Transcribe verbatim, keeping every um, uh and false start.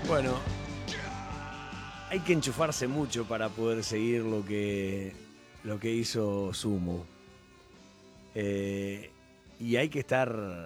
Bueno, hay que enchufarse mucho para poder seguir lo que, lo que hizo Sumo. Eh, y hay que estar